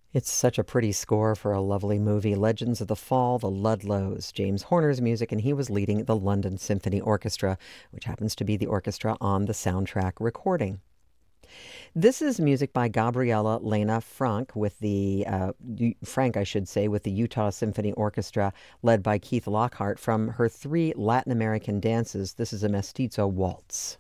It's such a pretty score for a lovely movie. Legends of the Fall, The Ludlows, James Horner's music, and he was leading the London Symphony Orchestra, which happens to be the orchestra on the soundtrack recording. This is music by Gabriella Lena Frank Frank, I should say, with the Utah Symphony Orchestra, led by Keith Lockhart from her three Latin American dances. This is a mestizo waltz.